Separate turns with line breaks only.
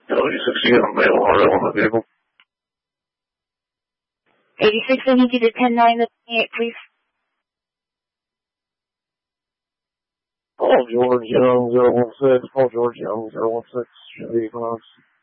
86 unit male, auto on the vehicle.
86, I need you to 10-9 the 28, please.
Paul George Young, 016. Paul George Young, 016. Chevy Equinox.